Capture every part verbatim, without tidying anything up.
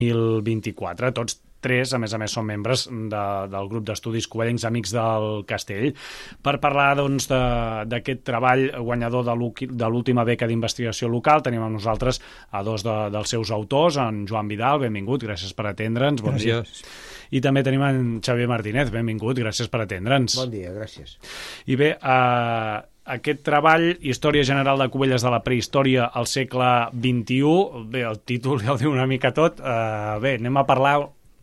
mil vint-i-quatre. Tots tres, a més a més, són membres de, del grup d'estudis covellencs Amics del Castell, per parlar doncs, d'aquest treball guanyador de l'última beca d'investigació local. Tenim amb nosaltres a dos de, dels seus autors, en Joan Vidal, benvingut, gràcies per atendre'ns. Bon dia. I també tenim en Xavier Martínez, benvingut, gràcies per atendre'ns. Bon dia, gràcies. I bé, eh, aquest treball, Història General de Cubelles de la Prehistòria al segle vint-i-u, bé, el títol ja ho diu una mica tot, eh, bé, anem a parlar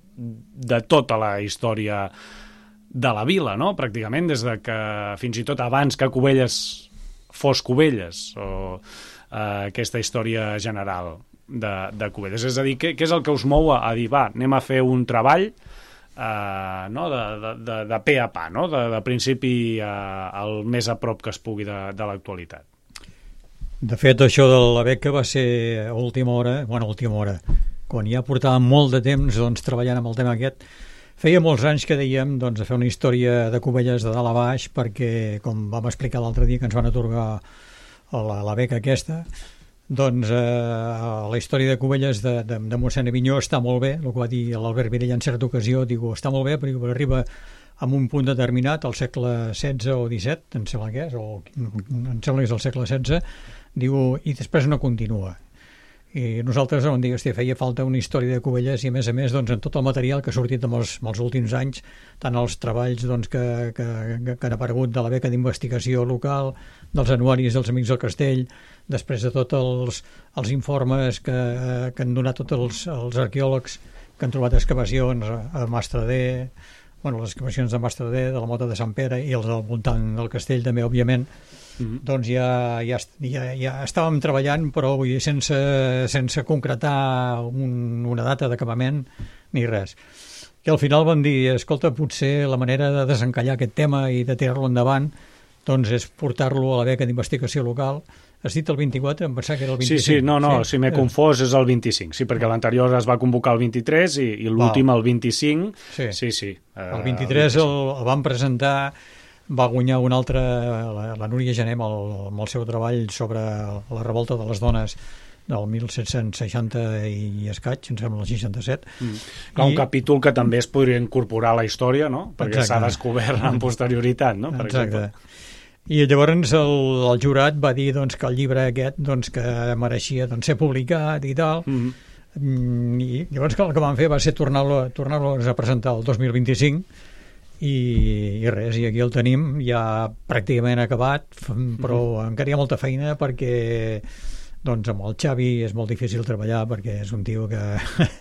de tota la història de la vila, no? Pràcticament des de que, fins i tot abans que Cubelles fos Cubelles, o eh, aquesta història general de, de Cubelles. És a dir, què, què és el que us mou a, a dir, va, anem a fer un treball eh, no? de, de, de, de pe a pa, no? de, de principi a, al més a prop que es pugui de, de l'actualitat. De fet, això de la beca va ser a última hora, bueno, a última hora, quan ja portàvem molt de temps doncs, treballant amb el tema aquest. Feia molts anys que dèiem doncs, de fer una història de Cubelles de dalt a baix, perquè, com vam explicar l'altre dia que ens van atorgar la, la beca aquesta, doncs eh, la història de Cubelles de, de, de mossèn Avinyó està molt bé, el que va dir l'Albert Vidal en certa ocasió, diu, està molt bé, perquè arriba a un punt determinat, al segle setze o disset, em sembla que és, o em sembla que és el segle setze, diu, i després no continua. I nosaltres vam dir que feia falta una història de Cubelles i a més a més doncs, en tot el material que ha sortit en els, en els últims anys, tant els treballs doncs, que, que, que han aparegut de la beca d'investigació local, dels anuaris dels Amics del Castell, després de tots els, els informes que, que han donat tots els, els arqueòlegs que han trobat excavacions a Mastradé, bueno, les excavacions de Mastradé, de la Mota de Sant Pere i els del voltant del castell també, òbviament. Mm-hmm. Doncs ja, ja, ja, ja estàvem treballant, però vull dir, sense, sense concretar un, una data d'acabament ni res. I al final vam dir, escolta, potser la manera de desencallar aquest tema i de tirar-lo endavant doncs és portar-lo a la beca d'investigació local. Has dit el vint-i-quatre? Em pensava que era el vint-i-cinc. Sí, sí, no, no, sí? Si m'he confós és el vint-i-cinc, sí, perquè l'anterior es va convocar el vint-i-tres i, i l'últim el vint-i-cinc. Sí, sí. sí uh, el vint-i-tres el, el, el vam presentar, va guanyar un altre, la, la Núria Gené, amb el, amb el seu treball sobre la revolta de les dones del mil set-cents seixanta i escaig, em sembla el seixanta-set. Mm. Clar, I... un capítol que també es podria incorporar a la història, no? Perquè s'ha descobert en posterioritat, no? Per Exacte. Exemple. I llavors el, el jurat va dir doncs, que el llibre aquest doncs, que mereixia doncs, ser publicat i tal. Mm-hmm. I llavors el que van fer va ser tornar-lo tornar a presentar el dos mil vint-i-cinc i, i res, i aquí el tenim ja pràcticament acabat, però mm-hmm. encara hi ha molta feina perquè doncs amb el Xavi és molt difícil treballar perquè és un tio que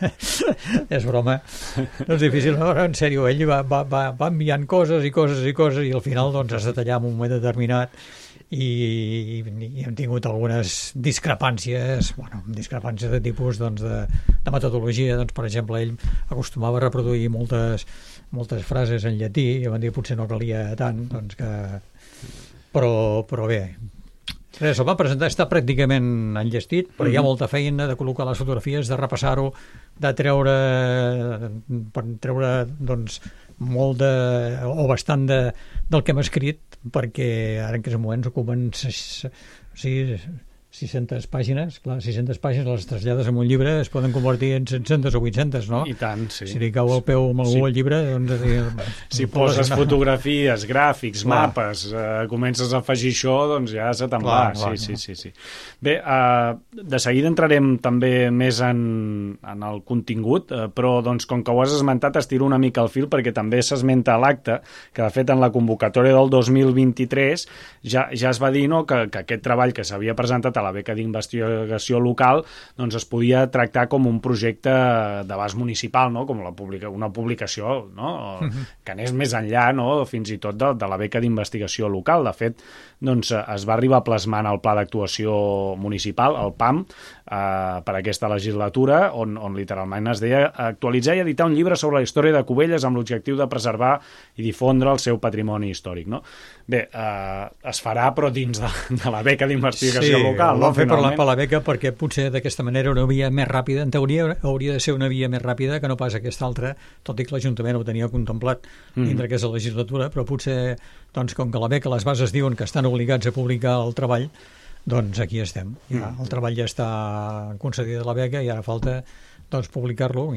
és broma, no és difícil, però en sèrio, ell va, va, va, va enviant coses i coses i coses i al final doncs has de tallar en un moment determinat i, i, i hem tingut algunes discrepàncies, bueno, discrepàncies de tipus doncs, de, de metodologia, doncs per exemple ell acostumava a reproduir moltes moltes frases en llatí i van dir potser no calia tant, doncs que però, però bé, res, el va presentar, està pràcticament enllestit, però mm-hmm. hi ha molta feina de col·locar les fotografies, de repassar-ho, de treure per treure doncs molt de, o bastant de, del que hem escrit, perquè ara en aquests moments ocupen sí, sis-centes pàgines, clar, sis-centes pàgines les trasllades en un llibre es poden convertir en set-centes o vuit-centes, no? I tant, sí. Si li cau el peu amb algú sí. al llibre, doncs... Si poses fotografies, gràfics, clar. mapes, eh, comences a afegir això, doncs ja se te'n va. Sí, clar, sí, no? sí, sí. Bé, eh, de seguida entrarem també més en, en el contingut, eh, però doncs, com que ho has esmentat, estiro una mica el fil perquè també s'esmenta a l'acte, que de fet en la convocatòria del dos mil vint-i-tres ja, ja es va dir no, que, que aquest treball que s'havia presentat a la beca d'investigació local doncs es podia tractar com un projecte d'abast municipal, no? Com la publica, una publicació no? uh-huh. que anés més enllà no? fins i tot de, de la beca d'investigació local. De fet, doncs, es va arribar a plasmar en el Pla d'Actuació Municipal, el P A M, eh, per aquesta legislatura, on, on literalment es deia actualitzar i editar un llibre sobre la història de Cubelles amb l'objectiu de preservar i difondre el seu patrimoni històric. No? Bé, eh, es farà però dins de, de la beca d'investigació sí, local. Sí, no? Fer per la, per la beca perquè potser d'aquesta manera una via més ràpida, en teoria hauria de ser una via més ràpida que no pas aquesta altra, tot i que l'Ajuntament ho tenia contemplat mm. dintre aquesta legislatura, però potser, doncs, com que la beca, les bases diuen que estan obligats a publicar el treball, doncs aquí estem. Ja, el treball ja està concedit a la beca i ara falta doncs, publicar-lo